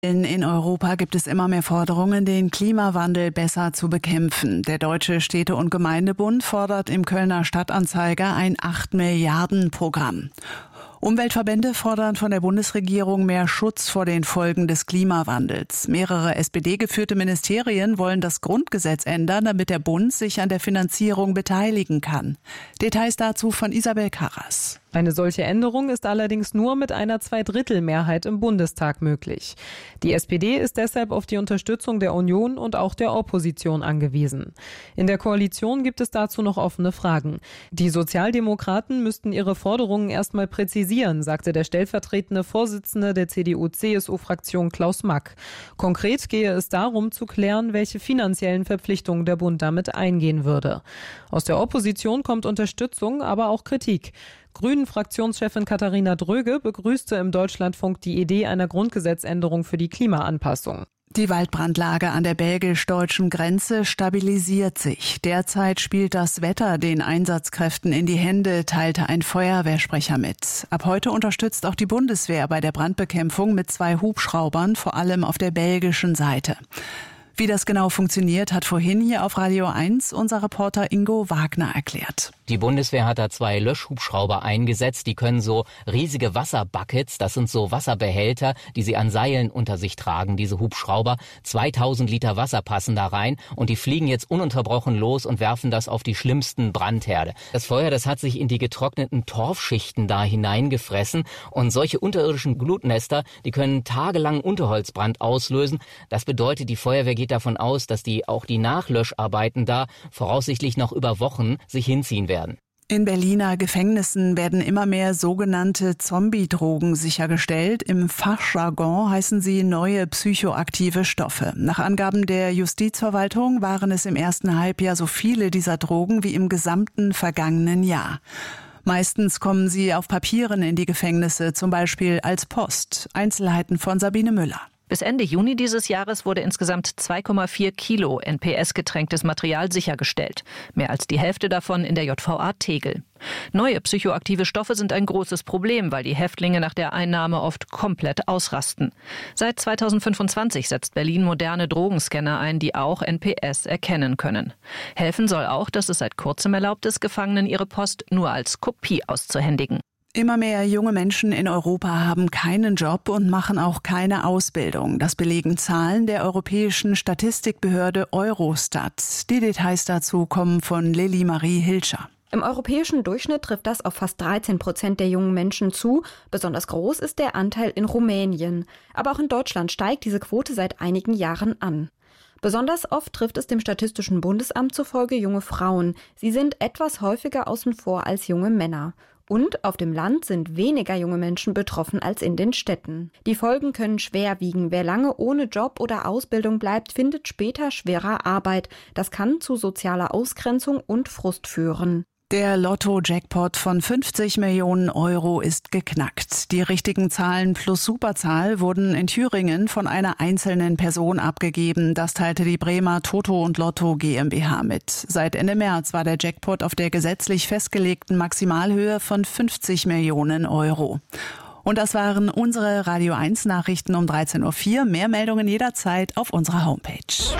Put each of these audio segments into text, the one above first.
In Europa gibt es immer mehr Forderungen, den Klimawandel besser zu bekämpfen. Der Deutsche Städte- und Gemeindebund fordert im Kölner Stadtanzeiger ein 8-Milliarden-Programm. Umweltverbände fordern von der Bundesregierung mehr Schutz vor den Folgen des Klimawandels. Mehrere SPD-geführte Ministerien wollen das Grundgesetz ändern, damit der Bund sich an der Finanzierung beteiligen kann. Details dazu von Isabel Karras. Eine solche Änderung ist allerdings nur mit einer Zweidrittelmehrheit im Bundestag möglich. Die SPD ist deshalb auf die Unterstützung der Union und auch der Opposition angewiesen. In der Koalition gibt es dazu noch offene Fragen. Die Sozialdemokraten müssten ihre Forderungen erstmal präzisieren, sagte der stellvertretende Vorsitzende der CDU-CSU-Fraktion Klaus Mack. Konkret gehe es darum zu klären, welche finanziellen Verpflichtungen der Bund damit eingehen würde. Aus der Opposition kommt Unterstützung, aber auch Kritik. Grünen-Fraktionschefin Katharina Dröge begrüßte im Deutschlandfunk die Idee einer Grundgesetzänderung für die Klimaanpassung. Die Waldbrandlage an der belgisch-deutschen Grenze stabilisiert sich. Derzeit spielt das Wetter den Einsatzkräften in die Hände, teilte ein Feuerwehrsprecher mit. Ab heute unterstützt auch die Bundeswehr bei der Brandbekämpfung mit 2 Hubschraubern, vor allem auf der belgischen Seite. Wie das genau funktioniert, hat vorhin hier auf Radio 1 unser Reporter Ingo Wagner erklärt. Die Bundeswehr hat da 2 Löschhubschrauber eingesetzt. Die können so riesige Wasserbuckets, das sind so Wasserbehälter, die sie an Seilen unter sich tragen, diese Hubschrauber. 2000 Liter Wasser passen da rein und die fliegen jetzt ununterbrochen los und werfen das auf die schlimmsten Brandherde. Das Feuer, das hat sich in die getrockneten Torfschichten da hineingefressen und solche unterirdischen Glutnester, die können tagelang Unterholzbrand auslösen. Das bedeutet, die Feuerwehr geht davon aus, dass die Nachlöscharbeiten da voraussichtlich noch über Wochen sich hinziehen werden. In Berliner Gefängnissen werden immer mehr sogenannte Zombie-Drogen sichergestellt. Im Fachjargon heißen sie neue psychoaktive Stoffe. Nach Angaben der Justizverwaltung waren es im ersten Halbjahr so viele dieser Drogen wie im gesamten vergangenen Jahr. Meistens kommen sie auf Papieren in die Gefängnisse, zum Beispiel als Post. Einzelheiten von Sabine Müller. Bis Ende Juni dieses Jahres wurde insgesamt 2,4 Kilo NPS-getränktes Material sichergestellt. Mehr als die Hälfte davon in der JVA Tegel. Neue psychoaktive Stoffe sind ein großes Problem, weil die Häftlinge nach der Einnahme oft komplett ausrasten. Seit 2025 setzt Berlin moderne Drogenscanner ein, die auch NPS erkennen können. Helfen soll auch, dass es seit kurzem erlaubt ist, Gefangenen ihre Post nur als Kopie auszuhändigen. Immer mehr junge Menschen in Europa haben keinen Job und machen auch keine Ausbildung. Das belegen Zahlen der europäischen Statistikbehörde Eurostat. Die Details dazu kommen von Lilly Marie Hilscher. Im europäischen Durchschnitt trifft das auf fast 13% der jungen Menschen zu. Besonders groß ist der Anteil in Rumänien. Aber auch in Deutschland steigt diese Quote seit einigen Jahren an. Besonders oft trifft es dem Statistischen Bundesamt zufolge junge Frauen. Sie sind etwas häufiger außen vor als junge Männer. Und auf dem Land sind weniger junge Menschen betroffen als in den Städten. Die Folgen können schwer wiegen. Wer lange ohne Job oder Ausbildung bleibt, findet später schwerer Arbeit. Das kann zu sozialer Ausgrenzung und Frust führen. Der Lotto-Jackpot von 50 Millionen Euro ist geknackt. Die richtigen Zahlen plus Superzahl wurden in Thüringen von einer einzelnen Person abgegeben. Das teilte die Bremer Toto und Lotto GmbH mit. Seit Ende März war der Jackpot auf der gesetzlich festgelegten Maximalhöhe von 50 Millionen Euro. Und das waren unsere Radio 1 Nachrichten um 13.04 Uhr. Mehr Meldungen jederzeit auf unserer Homepage.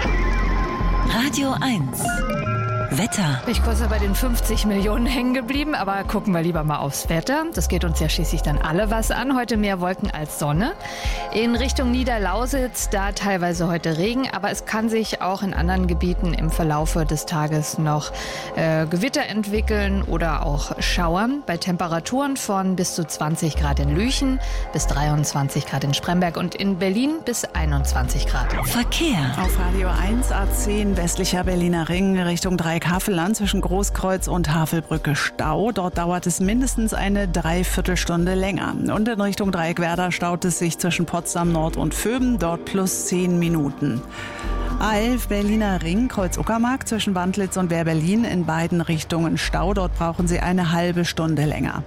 Radio 1 Wetter. Ich kurz bei den 50 Millionen hängen geblieben, aber gucken wir lieber mal aufs Wetter. Das geht uns ja schließlich dann alle was an. Heute mehr Wolken als Sonne. In Richtung Niederlausitz, da teilweise heute Regen, aber es kann sich auch in anderen Gebieten im Verlaufe des Tages noch Gewitter entwickeln oder auch schauern. Bei Temperaturen von bis zu 20 Grad in Lüchen, bis 23 Grad in Spremberg und in Berlin bis 21 Grad. Verkehr. Auf Radio 1 A10 westlicher Berliner Ring Richtung Havelland zwischen Großkreuz und Havelbrücke Stau. Dort dauert es mindestens eine Dreiviertelstunde länger. Und in Richtung Dreieckwerder staut es sich zwischen Potsdam Nord und Vöben, dort plus 10 Minuten. A11 Berliner Ring, Kreuz Uckermark zwischen Wandlitz und Wehr-Berlin in beiden Richtungen Stau. Dort brauchen Sie eine halbe Stunde länger.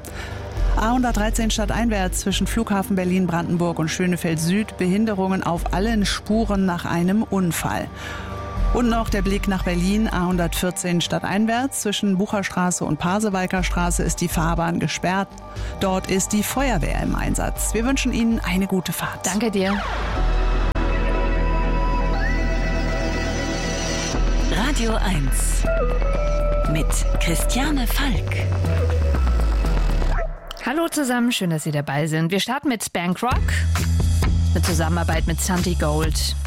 A113 stadteinwärts zwischen Flughafen Berlin-Brandenburg und Schönefeld Süd. Behinderungen auf allen Spuren nach einem Unfall. Und noch der Blick nach Berlin, A114 stadteinwärts. Zwischen Bucherstraße und Pasewalker Straße ist die Fahrbahn gesperrt. Dort ist die Feuerwehr im Einsatz. Wir wünschen Ihnen eine gute Fahrt. Danke dir. Radio 1 mit Christiane Falk. Hallo zusammen, schön, dass Sie dabei sind. Wir starten mit Bankrock, mit Zusammenarbeit mit Santi Gold.